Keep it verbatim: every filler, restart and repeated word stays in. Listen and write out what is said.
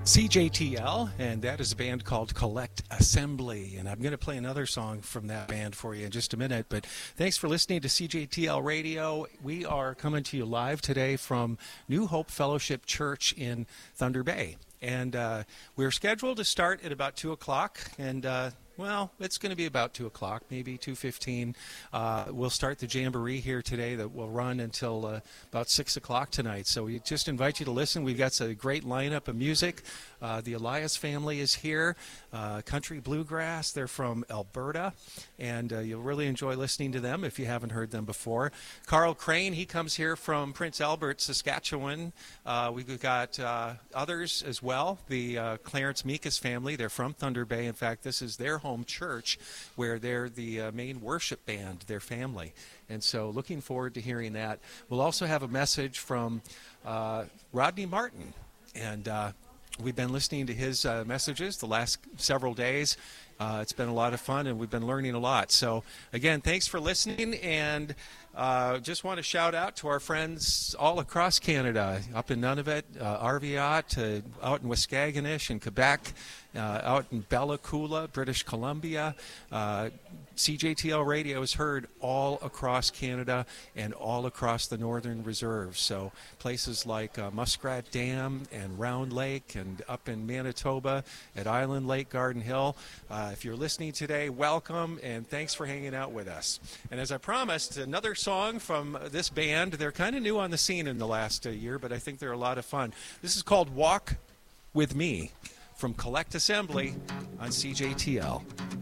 C J T L, and that is a band called Collect Assembly. And I'm going to play another song from that band for you in just a minute. But thanks for listening to C J T L Radio. We are coming to you live today from New Hope Fellowship Church in Thunder Bay. And uh, we're scheduled to start at about two o'clock. And uh, well, it's going to be about two o'clock, maybe two fifteen. Uh, we'll start the Jamboree here today that will run until uh, about six o'clock tonight. So we just invite you to listen. We've got a great lineup of music. Uh, the Elias family is here, uh, Country Bluegrass. They're from Alberta, and uh, you'll really enjoy listening to them if you haven't heard them before. Carl Crane, he comes here from Prince Albert, Saskatchewan. Uh, we've got uh, others as well. The uh, Clarence Mikas family, they're from Thunder Bay. In fact, this is their home church where they're the uh, main worship band, their family. And so looking forward to hearing that. We'll also have a message from uh, Rodney Martin, and uh, we've been listening to his uh, messages the last several days. Uh, it's been a lot of fun, and we've been learning a lot. So, again, thanks for listening, and uh, just want to shout out to our friends all across Canada, up in Nunavut, uh, Arviat, uh, out in Waskaganish and Quebec, uh, out in Bella Coola, British Columbia. Uh, C J T L Radio is heard all across Canada and all across the Northern Reserve. So places like uh, Muskrat Dam and Round Lake, and up in Manitoba at Island Lake, Garden Hill. Uh, if you're listening today, welcome, and thanks for hanging out with us. And as I promised, another song from this band. They're kind of new on the scene in the last uh, year, but I think they're a lot of fun. This is called Walk With Me from Collect Assembly on C J T L.